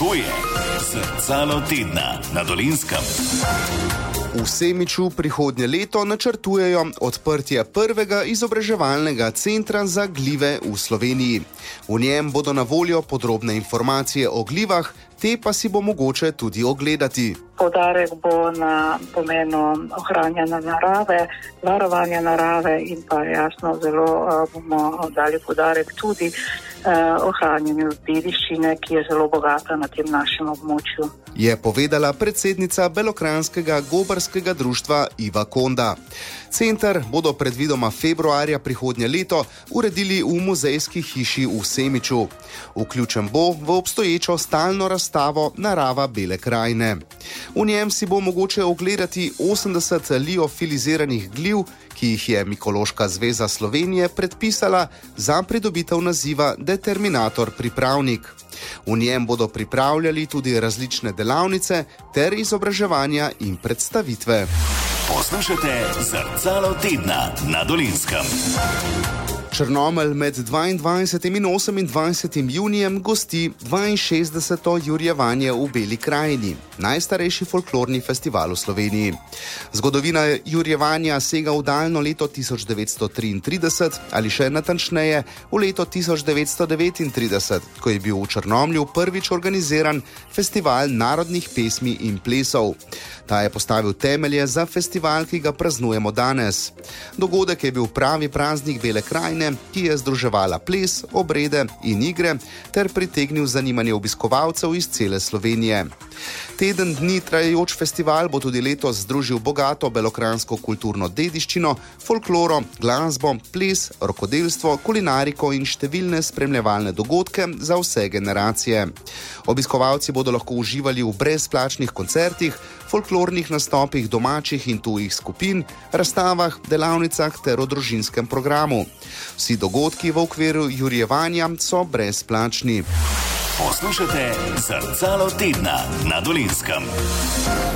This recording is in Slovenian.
To je Zrcalo tedna na Dolenjskem. V Semiču prihodnje leto načrtujejo odprtje prvega izobraževalnega centra za glive v Sloveniji. V njem bodo na voljo podrobne informacije o glivah, te pa si bo mogoče tudi ogledati. Poudarek bo na pomenu ohranjanja narave, varovanja narave in pa jasno zelo bomo dali poudarek tudi ohranjanju dediščine, ki je zelo bogata na tem našem območju. Je povedala predsednica Belokranjskega gobarskega društva Iva Konda. Center bodo predvidoma februarja prihodnje leto uredili v muzejski hiši v Semiču. Vključen bo v obstoječo stalno razstavo Narava Bele krajine. V njem si bo mogoče ogledati 80 liofiliziranih gliv, ki jih je Mikološka zveza Slovenije predpisala za pridobitev naziva determinator pripravnik. V njem bodo pripravljali tudi različne delavnice ter izobraževanja in predstavitve. Poslušate Zrcalo tedna na Dolenjskem. Črnomelj med 22. in 28. junijem gosti 62. jurjevanje v Beli krajini, najstarejši folklorni festival v Sloveniji. Zgodovina jurjevanja sega v daljno leto 1933 ali še natančneje v leto 1939, ko je bil v Črnomlju prvič organiziran festival narodnih pesmi in plesov. Ta je postavil temelje za festival, ki ga praznujemo danes. Dogodek je bil pravi praznik Bele krajine, ki je združevala ples, obrede in igre ter pritegnil zanimanje obiskovalcev iz cele Slovenije. Teden dni trajajoč festival bo tudi letos združil bogato belokranjsko kulturno dediščino, folkloro, glasbo, ples, rokodelstvo, kulinariko in številne spremljevalne dogodke za vse generacije. Obiskovalci bodo lahko uživali v brezplačnih koncertih, folklornih nastopih domačih in tujih skupin, razstavah, delavnicah ter o družinskem programu. Vsi dogodki v okviru jurjevanja so brezplačni. Poslušate Zrcalo tedna na Dolenjskem.